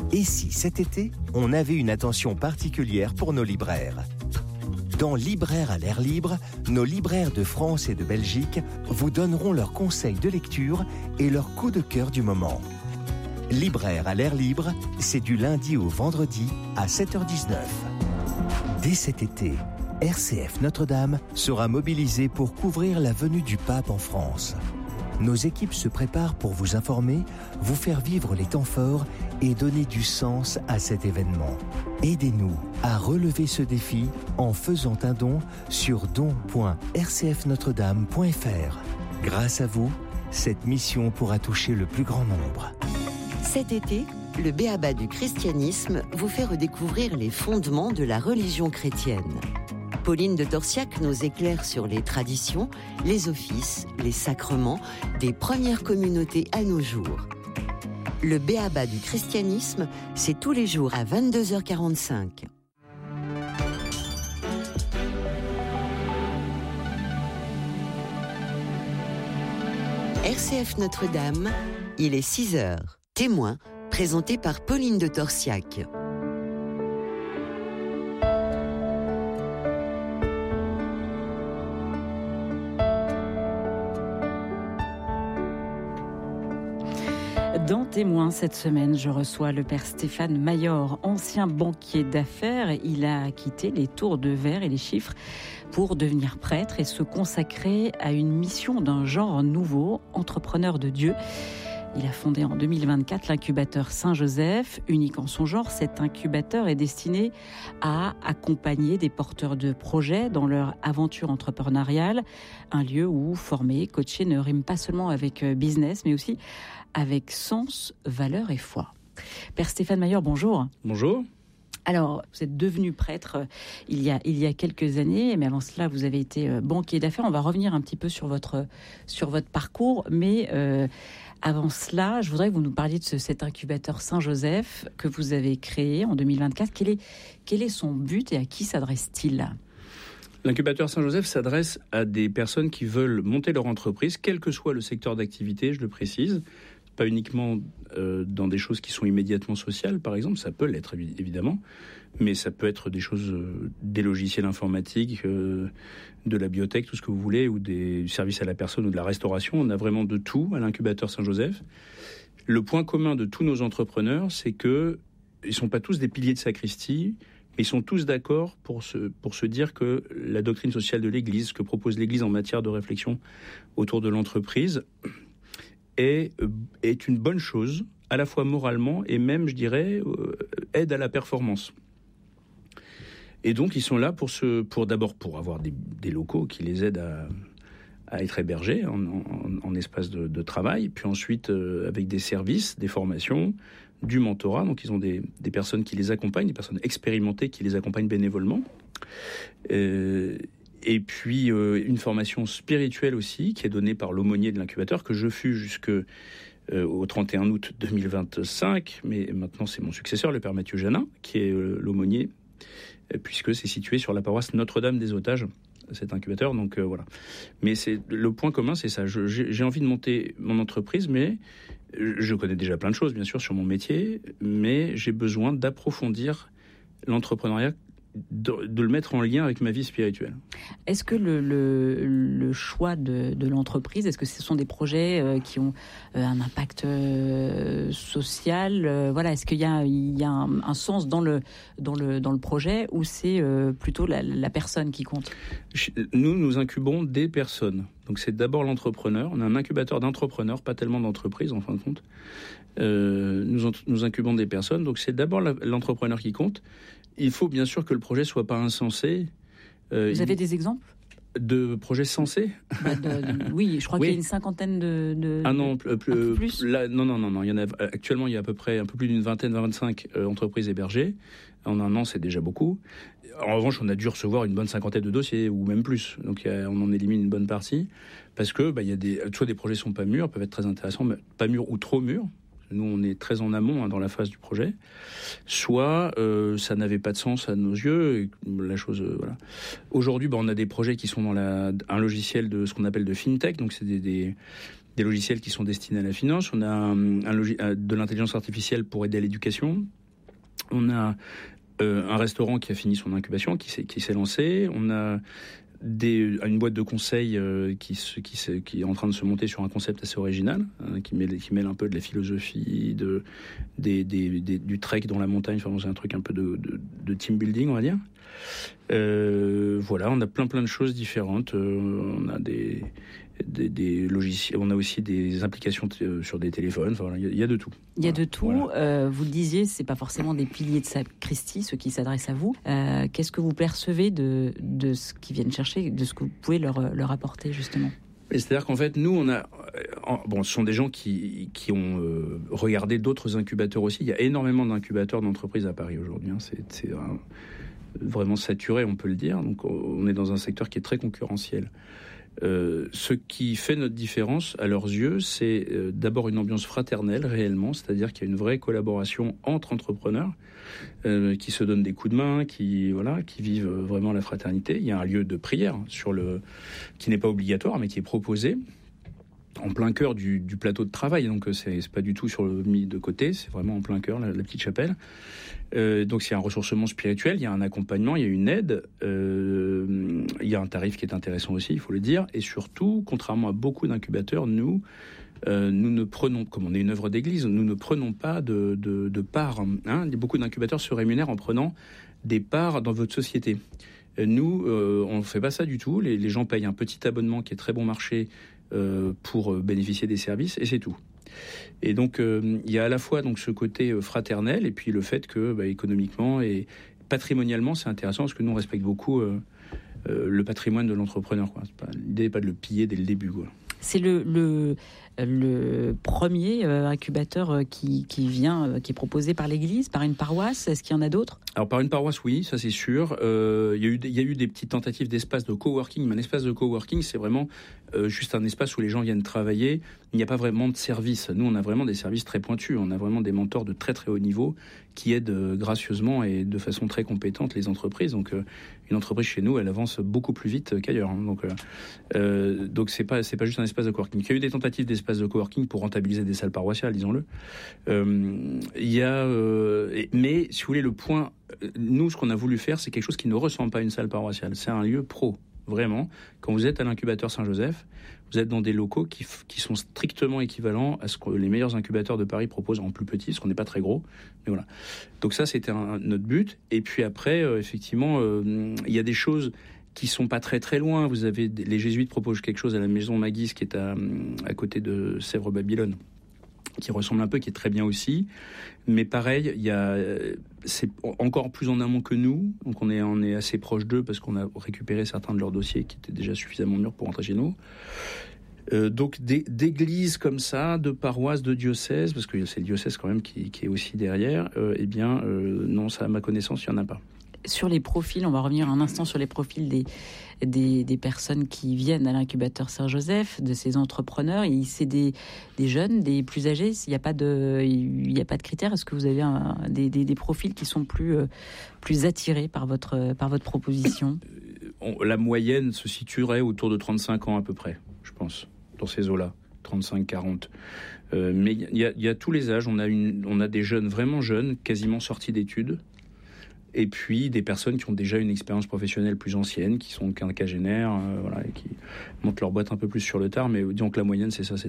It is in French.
Et si cet été, on avait une attention particulière pour nos libraires ? Dans Libraires à l'air libre, nos libraires de France et de Belgique vous donneront leurs conseils de lecture et leurs coups de cœur du moment. Libraires à l'air libre, c'est du lundi au vendredi à 7h19. Dès cet été, RCF Notre-Dame sera mobilisée pour couvrir la venue du pape en France. Nos équipes se préparent pour vous informer, vous faire vivre les temps forts et donner du sens à cet événement. Aidez-nous à relever ce défi en faisant un don sur don.rcfnotredame.fr. Grâce à vous, cette mission pourra toucher le plus grand nombre. Cet été, le B.A.B.A. du christianisme vous fait redécouvrir les fondements de la religion chrétienne. Pauline de Torsiac nous éclaire sur les traditions, les offices, les sacrements des premières communautés à nos jours. Le B.A.B.A. du christianisme, c'est tous les jours à 22h45. RCF Notre-Dame, il est 6h. Témoin, présenté par Pauline de Torsiac. Dans Témoins, cette semaine, je reçois le père Stéphane Mayor, ancien banquier d'affaires. Il a quitté les tours de verre et les chiffres pour devenir prêtre et se consacrer à une mission d'un genre nouveau, entrepreneur de Dieu. Il a fondé en 2024 l'incubateur Saint-Joseph, unique en son genre. Cet incubateur est destiné à accompagner des porteurs de projets dans leur aventure entrepreneuriale. Un lieu où former, coacher ne rime pas seulement avec business, mais aussi avec sens, valeur et foi. Père Stéphane Mayor, bonjour. Bonjour. Alors, vous êtes devenu prêtre il y a quelques années, mais avant cela, vous avez été banquier d'affaires. On va revenir un petit peu sur votre parcours, mais avant cela, je voudrais que vous nous parliez de cet incubateur Saint-Joseph que vous avez créé en 2024. Quel est son but et à qui s'adresse-t-il ? L'incubateur Saint-Joseph s'adresse à des personnes qui veulent monter leur entreprise, quel que soit le secteur d'activité, je le précise. Pas uniquement dans des choses qui sont immédiatement sociales, par exemple, ça peut l'être évidemment, mais ça peut être des choses, des logiciels informatiques, de la biotech, tout ce que vous voulez, ou du service à la personne ou de la restauration. On a vraiment de tout à l'incubateur Saint-Joseph. Le point commun de tous nos entrepreneurs, c'est que ils sont pas tous des piliers de sacristie, mais ils sont tous d'accord pour se dire que la doctrine sociale de l'Église, ce que propose l'Église en matière de réflexion autour de l'entreprise, est une bonne chose, à la fois moralement et même, je dirais, aide à la performance. Et donc, ils sont là pour avoir des locaux qui les aident à être hébergés en espace de travail, puis ensuite avec des services, des formations, du mentorat. Donc, ils ont des personnes qui les accompagnent, des personnes expérimentées qui les accompagnent bénévolement. Et puis, une formation spirituelle aussi, qui est donnée par l'aumônier de l'incubateur, que je fus jusqu'au 31 août 2025. Mais maintenant, c'est mon successeur, le père Mathieu Janin, qui est l'aumônier, puisque c'est situé sur la paroisse Notre-Dame des Otages, cet incubateur. Donc, voilà. Mais le point commun, c'est ça. J'ai envie de monter mon entreprise, mais je connais déjà plein de choses, bien sûr, sur mon métier, mais j'ai besoin d'approfondir l'entrepreneuriat, de le mettre en lien avec ma vie spirituelle. Est-ce que le choix de l'entreprise, est-ce que ce sont des projets qui ont un impact social, voilà, est-ce qu'il y a un sens dans le projet, ou c'est plutôt la personne qui compte ? Nous incubons des personnes. Donc c'est d'abord l'entrepreneur. On a un incubateur d'entrepreneurs, pas tellement d'entreprises en fin de compte. Nous incubons des personnes. Donc c'est d'abord l'entrepreneur qui compte. Il faut bien sûr que le projet soit pas insensé. Vous avez des exemples de projets sensés? Oui, je crois qu'il y a une cinquantaine de... Ah non, plus là, non. Il y en a, actuellement, il y a à peu près un peu plus d'une vingtaine, 25 entreprises hébergées. En un an, c'est déjà beaucoup. En revanche, on a dû recevoir une bonne cinquantaine de dossiers, ou même plus. Donc, on en élimine une bonne partie. Parce que, il y a soit des projets sont pas mûrs, peuvent être très intéressants, mais pas mûrs ou trop mûrs. Nous, on est très en amont dans la phase du projet. Soit ça n'avait pas de sens à nos yeux. Et la chose, voilà. Aujourd'hui, on a des projets qui sont dans un logiciel de ce qu'on appelle de fintech. Donc, c'est des des logiciels qui sont destinés à la finance. On a de l'intelligence artificielle pour aider à l'éducation. On a un restaurant qui a fini son incubation, qui s'est lancé. On a une boîte de conseil qui est en train de se monter sur un concept assez original, qui mêle un peu de la philosophie, du trek dans la montagne. Enfin, c'est un truc un peu de team building, on va dire. Voilà, on a plein de choses différentes. On a des logiciels, on a aussi des applications sur des téléphones. Enfin, il y a de tout. Il y a de tout. Voilà. Vous le disiez, c'est pas forcément des piliers de sacristie, ceux qui s'adressent à vous. Qu'est-ce que vous percevez de ce qu'ils viennent chercher, de ce que vous pouvez leur apporter justement? C'est-à-dire qu'en fait, nous, ce sont des gens qui ont regardé d'autres incubateurs aussi. Il y a énormément d'incubateurs d'entreprises à Paris aujourd'hui. C'est vraiment saturé, on peut le dire. Donc, on est dans un secteur qui est très concurrentiel. Ce qui fait notre différence, à leurs yeux, c'est d'abord une ambiance fraternelle, réellement, c'est-à-dire qu'il y a une vraie collaboration entre entrepreneurs qui se donnent des coups de main, qui vivent vraiment la fraternité. Il y a un lieu de prière qui n'est pas obligatoire, mais qui est proposé en plein cœur du plateau de travail. Donc, c'est pas du tout mis de côté, c'est vraiment en plein cœur, la petite chapelle. Donc, il y a un ressourcement spirituel, il y a un accompagnement, il y a une aide, il y a un tarif qui est intéressant aussi, il faut le dire. Et surtout, contrairement à beaucoup d'incubateurs, nous ne prenons, comme on est une œuvre d'église, nous ne prenons pas de parts. Beaucoup d'incubateurs se rémunèrent en prenant des parts dans votre société. Nous, on ne fait pas ça du tout. Les gens payent un petit abonnement qui est très bon marché pour bénéficier des services, et c'est tout. Et donc, il y a à la fois donc ce côté fraternel, et puis le fait que économiquement et patrimonialement, c'est intéressant, parce que nous, on respecte beaucoup le patrimoine de l'entrepreneur. L'idée n'est pas de le piller dès le début, quoi. C'est le premier incubateur qui est proposé par l'Église, par une paroisse. Est-ce qu'il y en a d'autres? Alors, par une paroisse, oui, ça c'est sûr. Il y a eu des petites tentatives d'espace de coworking. Mais un espace de coworking, c'est vraiment juste un espace où les gens viennent travailler. Il n'y a pas vraiment de service. Nous, on a vraiment des services très pointus. On a vraiment des mentors de très très haut niveau qui aident gracieusement et de façon très compétente les entreprises. Donc, une entreprise chez nous, elle avance beaucoup plus vite qu'ailleurs. Donc c'est pas juste un espace de coworking. Il y a eu des tentatives d'espace de coworking pour rentabiliser des salles paroissiales, disons-le. Mais si vous voulez, le point, nous, ce qu'on a voulu faire, c'est quelque chose qui ne ressemble pas à une salle paroissiale. C'est un lieu pro, vraiment. Quand vous êtes à l'incubateur Saint-Joseph, vous êtes dans des locaux qui sont strictement équivalents à ce que les meilleurs incubateurs de Paris proposent en plus petit, parce qu'on n'est pas très gros. Mais voilà. Donc ça, c'était notre but. Et puis après, effectivement, il y a des choses qui sont pas très très loin. Vous avez les jésuites proposent quelque chose à la maison Maguis, qui est à côté de Sèvres-Babylone, qui ressemble un peu, qui est très bien aussi. Mais pareil, c'est encore plus en amont que nous. Donc on est assez proche d'eux parce qu'on a récupéré certains de leurs dossiers qui étaient déjà suffisamment mûrs pour rentrer chez nous. Donc d'églises comme ça, de paroisses, de diocèses, parce que c'est le diocèse quand même qui est aussi derrière, non, ça à ma connaissance, il n'y en a pas. Sur les profils, on va revenir un instant sur les profils des personnes qui viennent à l'incubateur Saint-Joseph, de ces entrepreneurs. C'est des jeunes, des plus âgés. Il n'y a pas de critères. Est-ce que vous avez des profils qui sont plus attirés par votre proposition? La moyenne se situerait autour de 35 ans à peu près, je pense, dans ces eaux-là, 35-40. Mais il y a tous les âges. On a des jeunes vraiment jeunes, quasiment sortis d'études. Et puis des personnes qui ont déjà une expérience professionnelle plus ancienne, qui sont quinquagénaires, et qui montent leur boîte un peu plus sur le tard. Mais disons que la moyenne, c'est ça, c'est